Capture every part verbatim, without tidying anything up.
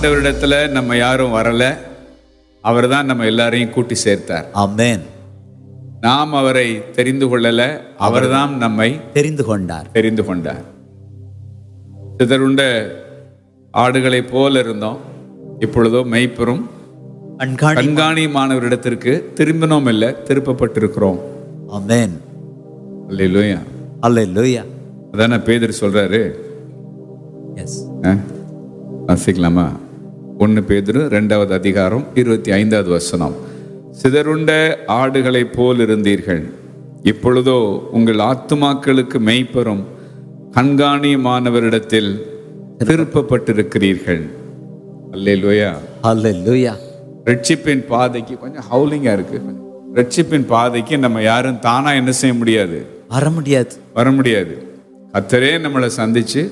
ஆண்டவரிடத்துல நம்ம யாரும் வரல, அவர் தான் நம்ம எல்லாரையும் கூட்டி சேர்த்தார். ஆமென். நாம் அவரை தெரிந்து கொள்ளல, அவர்தான் நம்மை தெரிந்து கொண்டார். தெரிந்து கொண்டார். சிதறுண்ட ஆடுகளை போல இருந்தோம், இப்பொழுதோ மெய்ப்பெரும் கண்காணியுமானவரிடத்திற்கு திரும்பினோம் இல்ல, திருப்பப்பட்டிருக்கிறோம். ஆமென். அல்லேலூயா, அல்லேலூயா. அதான பேதுரு சொல்றாரு. எஸ், வாசிக்கலாமா? ஒன்னு பேதுரு இரண்டாவது அதிகாரம் இருபத்தி ஐந்தாவது வசனம். சிதறுண்ட ஆடுகளை போல் இருந்தீர்கள், இப்பொழுதோ உங்கள் ஆத்துமாக்களுக்கு மெய்ப்பெரும் கண்காணியுமானவரிடத்தில் திருப்பப்பட்டிருக்கிறீர்கள். அல்லேலூயா, அல்லேலூயா. ரட்சிப்பின் பாதைக்கு கொஞ்சம் ஹவுலிங்கா இருக்கு. ரட்சிப்பின் பாதைக்கு நம்ம யாரும் தானா என்ன செய்ய முடியாது, வர முடியாது, வர முடியாது. கர்த்தரே நம்மளை சந்திச்சு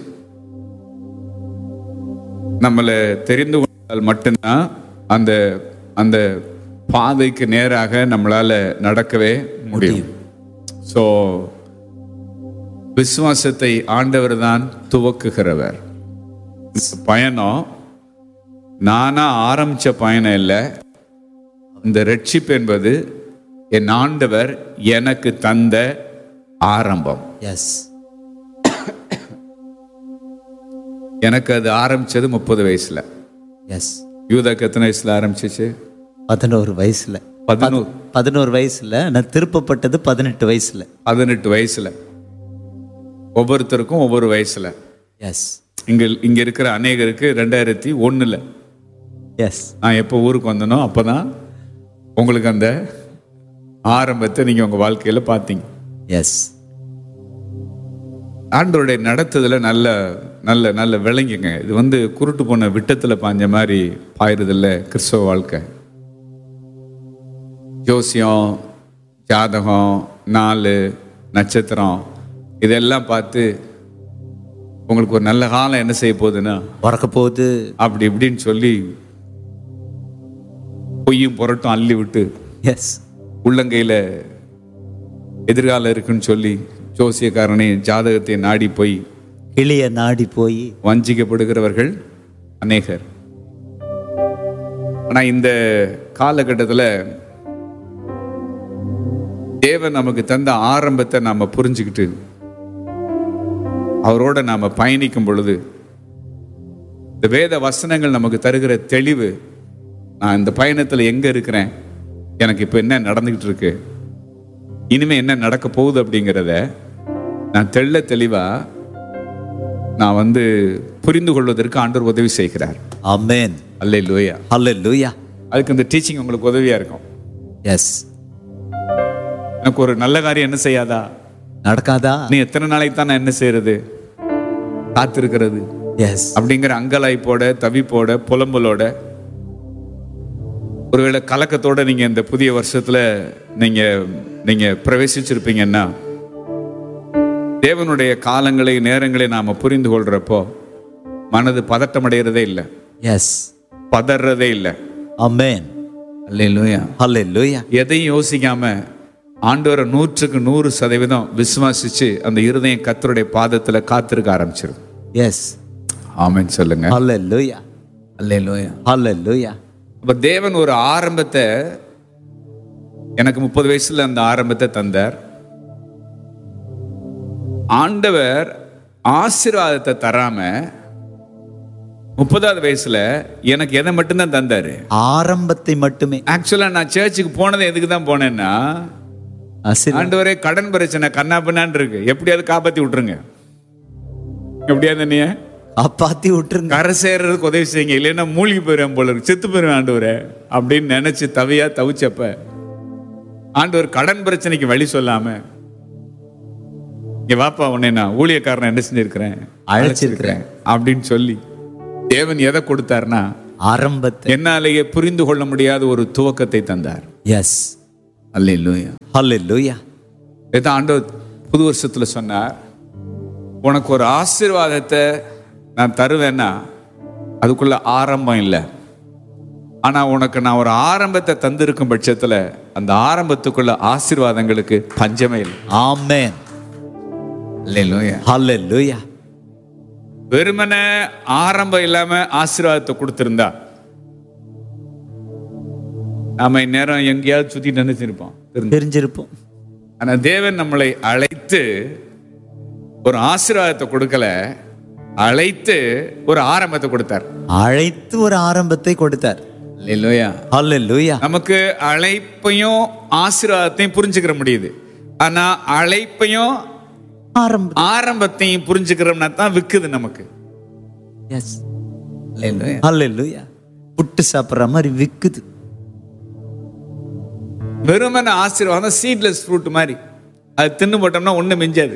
நம்மளை தெரிந்து கொண்டால் மட்டும்தான் அந்த அந்த பாதைக்கு நேராக நம்மளால நடக்கவே முடியும். ஸோ விசுவாசத்தை ஆண்டவர் தான் துவக்குகிறவர். பயணம் நானா ஆரம்பிச்ச பயணம் இல்லை. இந்த ரட்சிப்பு என்பது என் ஆண்டவர் எனக்கு தந்த ஆரம்பம். எஸ், எனக்கு அது ஆரம்பிச்சது முப்பது வயசுல. எஸ். யூதாக்கு எத்தனை வயசுல ஆரம்பிச்சிச்சு? பதினோரு வயசுல. பதினோரு பதினோரு வயசுல. நான் திருப்பப்பட்டது பதினெட்டு வயசுல. பதினெட்டு வயசுல. ஒவ்வொருத்தருக்கும் ஒவ்வொரு வயசுல. எஸ். இங்க இங்க இருக்கிற அநேகருக்கு ரெண்டாயிரத்தி ஒண்ணுல எஸ், நான் எப்போ ஊருக்கு வந்தனோ அப்பதான் உங்களுக்கு அந்த ஆரம்பத்தை நீங்க உங்க வாழ்க்கையில பார்த்தீங்க. எஸ். ஆண்டவருடைய நடத்துதல நல்ல நல்ல நல்ல விளங்குங்க. இது வந்து குருட்டு போன விட்டத்துல பாஞ்ச மாதிரி பாயிருதில்ல கிறிஸ்தவ வாழ்க்கை. ஜோசியம், ஜாதகம், நாலு, நட்சத்திரம் இதெல்லாம் பார்த்து உங்களுக்கு ஒரு நல்ல காலம் என்ன செய்ய போகுதுன்னா பிறக்க போகுது அப்படி இப்படின்னு சொல்லி பொய்யும் புரட்டும் அள்ளி விட்டு, எஸ், உள்ளங்கையில எதிர்காலம் இருக்குன்னு சொல்லி ஜோசியக்காரனை ஜாதகத்தை நாடி போய் கிளிய நாடி போய் வஞ்சிக்கப்படுகிறவர்கள் அநேகர். ஆனா இந்த காலகட்டத்தில் தேவன் நமக்கு தந்த ஆரம்பத்தை நாம புரிஞ்சுக்கிட்டு அவரோட நாம பயணிக்கும் பொழுது இந்த வேத வசனங்கள் நமக்கு தருகிற தெளிவு, நான் இந்த பயணத்துல எங்க இருக்கிறேன், எனக்கு இப்ப என்ன நடந்துகிட்டு இருக்கு, இனிமே என்ன நடக்க போகுது அப்படிங்கிறத நான் தெள்ள தெளிவா நான் வந்து புரிந்து கொள்வதற்கு ஆண்டவர் உதவி செய்கிறார். ஆமென். அல்லேலூயா, அல்லேலூயா. அதுக்கு இந்த டீச்சிங் உங்களுக்கு உதவியா இருக்கும். எஸ். எனக்கு ஒரு நல்ல காரியம் என்ன செய்யாதா, நடக்காதா, நீ எத்தனை நாளைக்கு தான் நான் என்ன செய்யறது, காத்திருக்கிறது எஸ் அப்படிங்கிற அங்கலாய்ப்போட, தவிப்போட, புலம்பலோட, ஒருவேளை கலக்கத்தோட நீங்க இந்த புதிய வருஷத்துல நீங்க நீங்க பிரவேசிச்சிருப்பீங்கன்னா, தேவனுடைய காலங்களை நேரங்களை நாம புரிந்து கொள்றப்போ மனது பதட்டம் அடைகிறதே இல்லை. எஸ், பதறதே இல்லை. ஆமென். அல்லேலூயா, அல்லேலூயா. எதையும் யோசிக்காம ஆண்டவரை நூற்றுக்கு நூறு சதவீதம் விசுவாசிச்சு அந்த இருதயம் கர்த்தருடைய பாதத்துல காத்திருக்க ஆரம்பிச்சிடும். எஸ், ஆமென் சொல்லுங்க. அல்லேலூயா, அல்லேலூயா, அல்லேலூயா. அப்ப தேவன் ஒரு ஆரம்பத்தை எனக்கு முப்பது வயசுல அந்த ஆரம்பத்தை தந்தார். ஆண்டவர் ஆசீர்வாதத்தை தராம முப்பதாவது வயசுல எனக்கு எதை மட்டும்தான் தந்தாரு, ஆரம்பத்தை மட்டுமே. ஆக்சுவலா நான் சர்ச்சுக்கு போனது எதுக்கு தான் போனேன்னா, ஆண்டவரே கடன் பிரச்சனை கண்ணா பின்னான்னு இருக்கு, எப்படியாவது காப்பாத்தி விட்டுருங்க, எப்படியாவது நீ காப்பாத்தி விட்டுருங்க, கரை சேர்றதுக்கு உதவி செய்யுங்க, இல்லைன்னா மூழ்கி போயிடுவேன் போல இருக்கு, செத்து போயிருவேன் ஆண்டவரே அப்படின்னு நினைச்சு தவியா தவிச்சப்ப ஆண்டவர் கடன் பிரச்சனைக்கு வழி சொல்லாம, இங்க வாப்பா உன்னை நான் ஊழியக்காரனை என்ன செஞ்சிருக்கிறேன், அழைச்சிருக்கிறேன் அப்படின்னு சொல்லி தேவன் எதை கொடுத்தார்னா ஆரம்பத்தை, என்னாலேயே புரிந்து கொள்ள முடியாத ஒரு துவக்கத்தை தந்தார். எஸ், அல்லேலூயா, அல்லேலூயா. இதான் ஆண்டவர் புது வருஷத்துல சொன்னார், உனக்கு ஒரு ஆசீர்வாதத்தை நான் தருவேன்னா அதுக்குள்ள ஆரம்பம் இல்லை, ஆனா உனக்கு நான் ஒரு ஆரம்பத்தை தந்திருக்கும் பட்சத்துல அந்த ஆரம்பத்துக்குள்ள ஆசீர்வாதங்களுக்கு பஞ்சமே இல்லை. ஆமென். அல்லேலூயா, அல்லேலூயா. வெறுமனே ஆரம்பம் இல்லாம ஆசீர்வாதத்தை கொடுத்திருந்தா நாம இந்நேரம் எங்கேயாவது சுத்திட்டு நினைச்சிருப்போம், தெரிஞ்சிருப்போம். ஆனா தேவன் நம்மளை அழைத்து ஒரு ஆசீர்வாதத்தை கொடுக்கல, அழைத்து ஒரு ஆரம்பத்தை கொடுத்தார். அழைத்து ஒரு ஆரம்பத்தை கொடுத்தார். அல்லேலூயா. அல்லேலூயா. நமக்கு அழைப்பையும் ஆசீர்வாதத்தையும் புரிஞ்சுக்கிற முடியுது. ஆனா அழைப்பையும் ஆரம்பம் ஆரம்பத்தையும் புரிஞ்சுக்கிறோம்னா தான் விக்குது நமக்கு. எஸ். அல்லேலூயா. புட்டு சாப்பிடுற மாதிரி விக்குது. வெறுமன ஆசீர்வாதம் சீட்லெஸ் ஃப்ரூட் மாதிரி, அது தின்னு போட்டோம்னா ஒண்ணு மிஞ்சாது.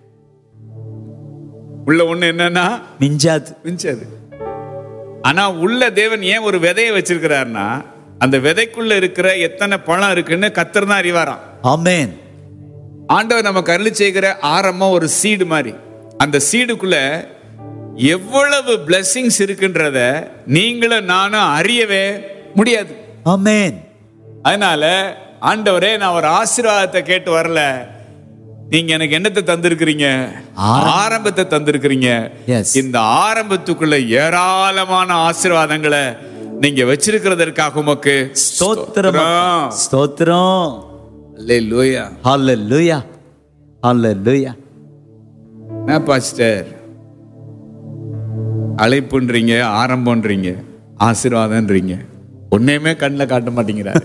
உள்ள ஒண்ணு என்னன்னா மிஞ்சாது மிஞ்சாது. ஆனா உள்ள தேவன் ஏன் ஒரு விதையை வச்சிருக்கிறார்னா, அந்த விதைக்குள்ள இருக்கிற எத்தனை பழம் இருக்குன்னு கர்த்தர் தான் அறிவாராம். ஆமென். ஆண்டவர் நமக்கு அருளி செய்கிற ஆரம்பம் ஒரு சீடு மாதிரி. அந்த சீடுக்குள்ள எவ்வளவு பிளெஸிங்ஸ் இருக்குன்றத நீங்களும் நானும் அறியவே முடியாது. ஆமென். அதனால ஆண்டவரே, நான் ஒரு ஆசீர்வாதத்தை கேட்டு வரல, நீங்க எனக்கு என்னத்தை தந்திருக்கிறீங்க? ஆரம்பத்தை தந்திருக்கிறீங்க. இந்த ஆரம்பத்துக்குள்ள ஏராளமான ஆசீர்வாதங்களை நீங்க வச்சிருக்கிறதற்காக உமக்கு ஸ்தோத்திரம். ஸ்தோத்திரம். அல்லேலூயா. அல்லேலூயா. அல்லேலூயா. என்ன பாஸ்டர், அழைப்புன்றீங்க, ஆரம்பம்ன்றீங்க, ஆசீர்வாதம்ன்றீங்க, ஒன்னையுமே கண்ணில் காட்ட மாட்டேங்கிறாரு.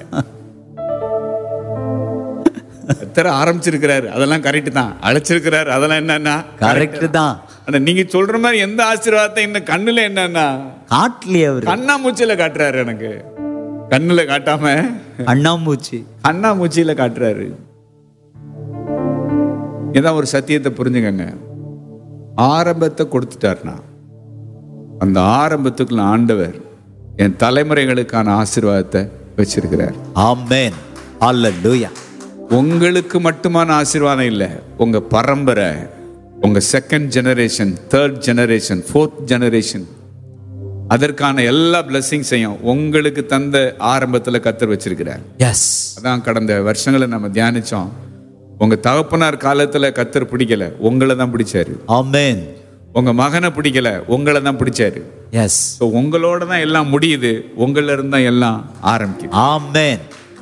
எத்தனை ஆரம்பிச்சிருக்கிறாரு, அதெல்லாம் கரெக்ட் தான். அழைச்சிருக்கிறாரு, அதெல்லாம் என்னன்னா கரெக்ட் தான். ஆனா நீங்க சொல்ற மாதிரி எந்த ஆசீர்வாதத்தை இன்னும் கண்ணுல என்னன்னா காட்டலையே. அவரு கண்ணா மூச்சில காட்டுறாரு. எனக்கு கண்ணுல காட்டாம அண்ணாமூச்சி கண்ணா மூச்சில காட்டுறாரு. ஏதாவது ஒரு சத்தியத்தை புரிஞ்சுக்கங்க. ஆரம்பத்தை கொடுத்துட்டாருனா அந்த ஆரம்பத்துக்குள்ள ஆண்டவர் என் தலைமுறைகளுக்கான ஆசீர்வாதத்தை வச்சிருக்கிறார். ஆமென். அல்லேலூயா. உங்களுக்கு மட்டுமான ஆசீர்வாதம் இல்லை, உங்க பரம்பரை, உங்க second generation, third generation, fourth generation, அதற்கான எல்லா பிளெஸிங்ஸையும் உங்களுக்கு தந்த ஆரம்பத்தில் கர்த்தர் வச்சிருக்கிறார். எஸ். அதான் கடந்த வருஷங்களை நம்ம தியானிச்சோம். உங்க தகப்பனார் காலத்துல கர்த்தர் பிடிக்கல, உங்களை தான் பிடிச்சாரு. ஆமென். உங்க மகனை பிடிக்கல, உங்களை தான் பிடிச்சாரு. எஸ். உங்களோட தான் எல்லாம் முடியுது, உங்கள இருந்தா எல்லாம் ஆரம்பிக்குது. ஆமென்.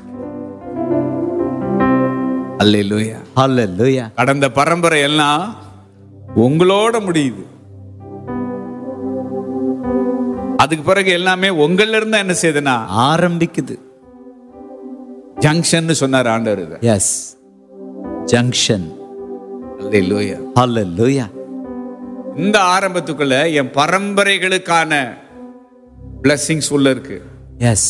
அல்லேலூயா. அல்லேலூயா. கடந்த பரம்பரை எல்லாம் உங்களோட முடியுது. அதுக்கு பிறகு எல்லாமே உங்கள இருந்தா என்ன செய்யுதுன்னா ஆரம்பிக்குது. ஜங்ஷன் சொன்னார் ஆண்டவர். இது எஸ், ஜங்ஷன். அல்லேலூயா. அல்லேலூயா. இந்த ஆரம்பத்துக்குள்ள என் பரம்பரைகளுக்கான பிளஸிங்ஸ் உள்ள இருக்கு. எஸ்.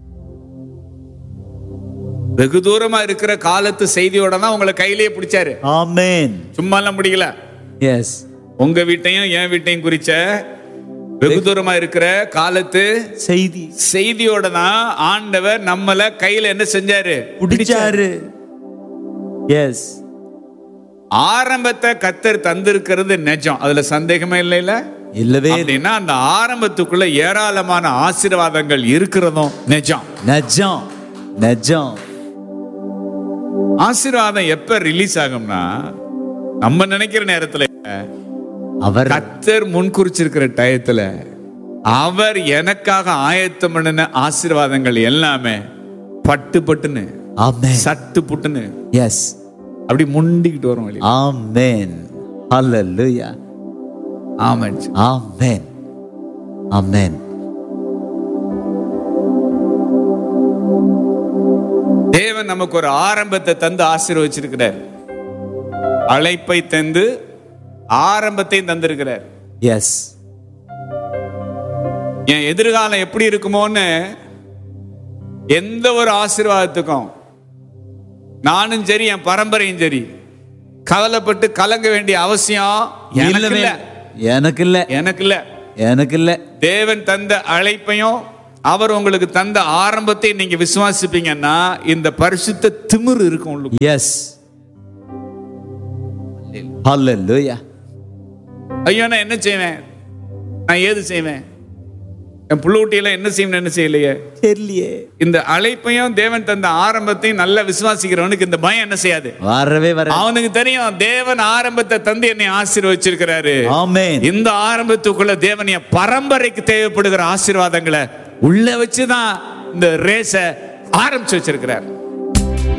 வெகு தூரமா இருக்கிற காலத்து செய்தியோட தான் உங்களை கையிலேயே பிடிச்சாரு. ஆமென். சும்மா எல்லாம் முடியல. எஸ். உங்க வீட்டையும் என் வீட்டையும் குறிச்ச வெகு தூரமா இருக்கிற காலத்து செய்தி செய்தியோட தான் ஆண்டவர் நம்மள கையில என்ன செஞ்சாரு? பிடிச்சாரு. எஸ். ஆரம்பத்தை கர்த்தர் தந்திருக்கிறது நிஜம், அதுல சந்தேகமே இல்லைல. இல்லவே அப்படின்னா அந்த ஆரம்பத்துக்குள்ள ஏராளமான ஆசீர்வாதங்கள் இருக்கிறதும் நிஜம். நிஜம். நிஜம். ஆசீர்வாதம் எப்ப ரிலீஸ் ஆகும்னா, நம்ம நினைக்கிற நேரத்துல அவர் கர்த்தர் முன்குறிச்சிருக்கிற டயத்துல அவர் எனக்காக ஆயத்தம் பண்ணின ஆசீர்வாதங்கள் எல்லாமே பட்டு பட்டுன்னு, ஆமென், சட்டு புட்டுன்னு, எஸ், அப்படி முண்டிக்கிட்டு வரும் வெளியே. ஆமென். ஹல்லேலூயா. ஆமென். ஆமென். ஆமென். தேவன் நமக்கு ஒரு ஆரம்பத்தை தந்து ஆசீர்வதிச்சிருக்கிறார். அழைப்பை தந்து ஆரம்பத்தையும் தந்திருக்கிறார். எஸ். என் எதிர்காலம் எப்படி இருக்குமோன்னு எந்த ஒரு ஆசீர்வாதத்துக்கும் நானும் சரி என் பரம்பரையும் சரி கவலைப்பட்டு கலங்க வேண்டிய அவசியம் எனக்கு இல்ல. எனக்கு இல்ல. எனக்கு இல்ல. எனக்கு இல்ல. தேவன் தந்த அழைப்பையும் அவர் உங்களுக்கு தந்த ஆரம்பத்தை நீங்க விசுவாசிப்பீங்கன்னா இந்த பரிசுத்த திமிரு இருக்கும் உங்களுக்கு. எஸ். ஹல்லேலூயா. ஐயோ நான் என்ன செய்வேன், நான் ஏது செய்வேன், என் புள்ளூட்டியெல்லாம் என்ன செய்யணும் என்ன செய்யலையே தெரியலையே. இந்த அழைப்பையும் தேவன் தந்த ஆரம்பத்தையும் நல்லா விசுவாசிக்கிறவனுக்கு இந்த பயம் என்ன செய்யாது, வரவே வர. அவனுக்கு தெரியும் தேவன் ஆரம்பத்தை தந்து என்னை ஆசீர்வச்சிருக்கிறாரு. ஆமென். இந்த ஆரம்பத்துக்குள்ள தேவன் என் பரம்பரைக்கு தேவைப்படுகிற ஆசீர்வாதங்களை உள்ள வச்சுதான் இந்த ரேஸ ஆரம்பிச்சு வச்சிருக்கிறார்.